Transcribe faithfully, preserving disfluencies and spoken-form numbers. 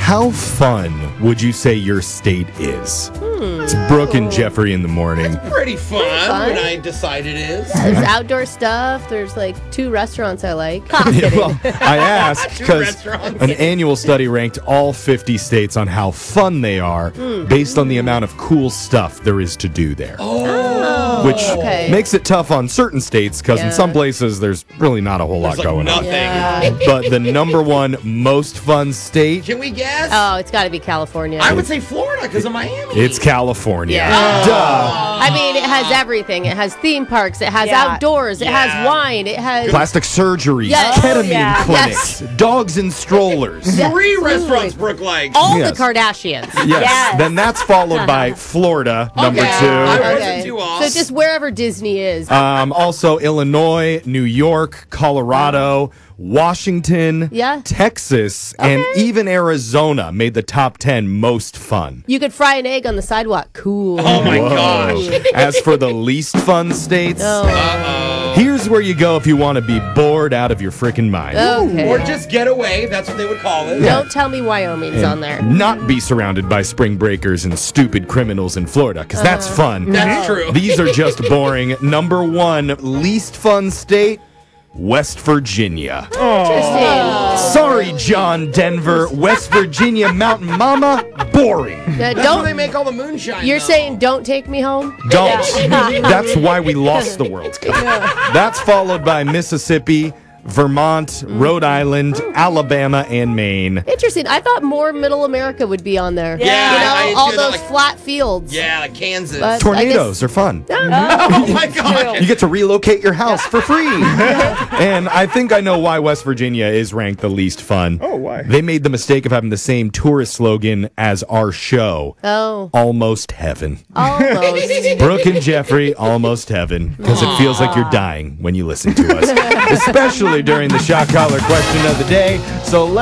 How fun would you say your state is? Hmm. It's Brooke and Jeffrey in the morning. Pretty fun, Pretty fun. when I decide it is. There's outdoor stuff. There's like two restaurants I like. Yeah, well, I asked Two because restaurants. an annual study ranked all fifty states on how fun they are based on the amount of cool stuff there is to do there. Oh. Which okay. makes it tough on certain states because in Yeah. some places there's really not a whole lot There's like going nothing. Yeah. on. But the number one most fun state, Can we guess? Oh, it's got to be California. I would say Florida because of Miami. it's California. Yeah. Duh. I mean, it has everything. It has theme parks. It has Yeah. outdoors. It Yeah. has wine. It has. Plastic surgery, Yes. ketamine yeah. clinics, dogs and strollers. Yes. Three Food. restaurants Brooke likes. All Yes. the Kardashians. Yes. Yes. Then that's followed by Florida, number Okay. two. I wasn't Okay. too off. So just wherever Disney is. Um, also, Illinois, New York, Colorado, Washington, Yeah. Texas, and even Arizona made the top ten most fun. You could fry an egg on the sidewalk. Cool. Oh my Whoa. gosh. As for the least fun states, Oh. here's where you go if you want to be bored out of your freaking mind. Okay. Or just get away. That's what they would call it. Don't tell me Wyoming's on there. Not be surrounded by spring breakers and stupid criminals in Florida, because that's fun. That's true. These are just boring. Number one least fun state, West Virginia. Interesting. Sorry, John Denver, West Virginia Mountain Mama, boring. Uh, That's where they don't. make all the moonshine. You're though. saying don't take me home? Don't. That's why we lost the World Cup. That's followed by Mississippi, Vermont, Rhode Island, Alabama, and Maine. Interesting. I thought more Middle America would be on there. Yeah, You I- I know, all do that, those like- flat fields. Yeah, like Kansas. But- Tornadoes are fun. oh my gosh. You get to relocate your house for free. And I think I know why West Virginia is ranked the least fun. Oh, why? They made the mistake of having the same tourist slogan as our show, Oh, Almost Heaven. almost. Brooke and Jeffrey, Almost Heaven, because it feels like you're dying when you listen to us, especially during the shock collar question of the day. So let's